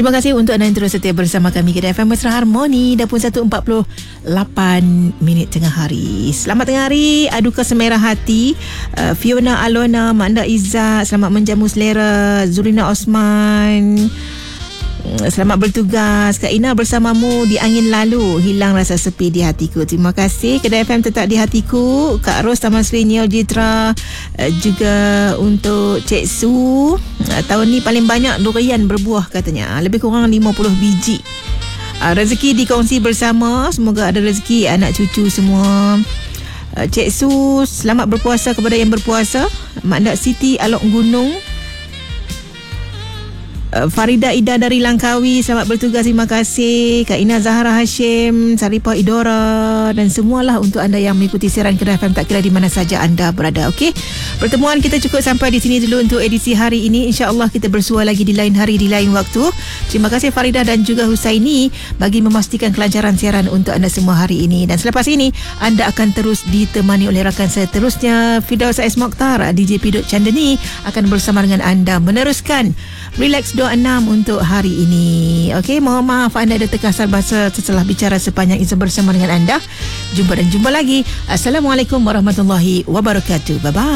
Terima kasih untuk anda yang terus setia bersama kami di FM Mesra Harmoni. Dah pun 1.48 minit tengah hari. Selamat tengah hari. Aduka semerah hati. Fiona Alona, Manda Izzat, selamat menjamu selera. Zurina Osman, selamat bertugas. Kak Ina, bersamamu di angin lalu, hilang rasa sepi di hatiku. Terima kasih. Kedai FM tetap di hatiku. Kak Ros Taman Sri Neo Jitra, juga untuk Cik Su. Tahun ni paling banyak durian berbuah katanya, lebih kurang 50 biji. Rezeki dikongsi bersama, semoga ada rezeki anak cucu semua. Cik Su, selamat berpuasa kepada yang berpuasa. Mak Ndak Siti Alok Gunung, Farida Ida dari Langkawi, selamat bertugas, terima kasih. Kak Ina Zahra Hashim, Saripah Idora, dan semualah untuk anda yang mengikuti siaran Kedai FM tak kira di mana saja anda berada. Okey, pertemuan kita cukup sampai di sini dulu untuk edisi hari ini. InsyaAllah kita bersua lagi di lain hari, di lain waktu. Terima kasih Farida dan juga Husaini bagi memastikan kelancaran siaran untuk anda semua hari ini. Dan selepas ini anda akan terus ditemani oleh rakan saya terusnya, Firdaus S. Mokhtar, DJ Pidot Chandani akan bersama dengan anda meneruskan Relax 26 untuk hari ini. Okey, mohon maaf anda ada terkasar bahasa setelah bicara sepanjang itu bersama dengan anda. Jumpa lagi. Assalamualaikum warahmatullahi wabarakatuh. Bye bye.